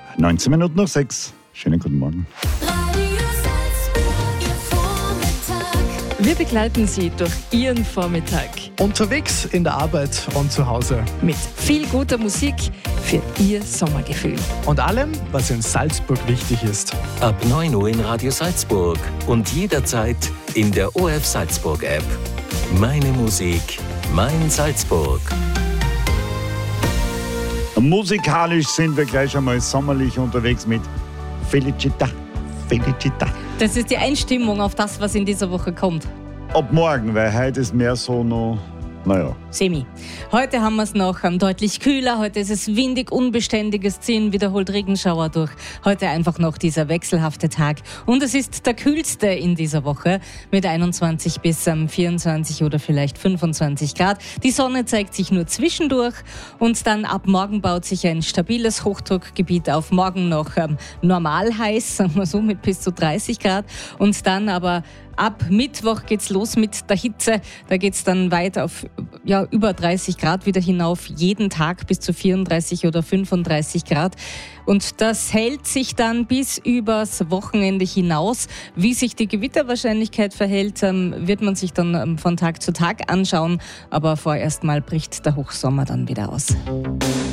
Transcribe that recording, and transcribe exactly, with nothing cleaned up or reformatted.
neunzehn Minuten nach sechs. Schönen guten Morgen. Wir begleiten Sie durch Ihren Vormittag. Unterwegs, in der Arbeit und zu Hause. Mit viel guter Musik für Ihr Sommergefühl. Und allem, was in Salzburg wichtig ist. Ab neun Uhr in Radio Salzburg und jederzeit in der O R F Salzburg App. Meine Musik, mein Salzburg. Musikalisch sind wir gleich einmal sommerlich unterwegs mit Felicita. Felicita. Das ist die Einstimmung auf das, was in dieser Woche kommt. Ab morgen, weil heute ist mehr so noch, naja. Semi. Heute haben wir es noch ähm, deutlich kühler. Heute ist es windig, unbeständiges Ziehen, wiederholt Regenschauer durch. Heute einfach noch dieser wechselhafte Tag. Und es ist der kühlste in dieser Woche mit einundzwanzig bis ähm, vierundzwanzig oder vielleicht fünfundzwanzig Grad. Die Sonne zeigt sich nur zwischendurch und dann ab morgen baut sich ein stabiles Hochdruckgebiet auf. Morgen noch ähm, normal heiß, sagen wir so, mit bis zu dreißig Grad. Und dann aber ab Mittwoch geht's los mit der Hitze. Da geht's dann weit auf ja, über dreißig Grad wieder hinauf, jeden Tag bis zu vierunddreißig oder fünfunddreißig Grad. Und das hält sich dann bis übers Wochenende hinaus. Wie sich die Gewitterwahrscheinlichkeit verhält, wird man sich dann von Tag zu Tag anschauen. Aber vorerst mal bricht der Hochsommer dann wieder aus.